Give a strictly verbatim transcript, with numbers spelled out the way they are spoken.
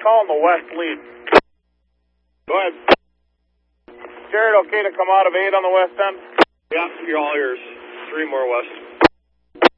calling the west lead. Go ahead. Jared, okay to come out of eight on the west end? Yeah, you're all yours. Three more west.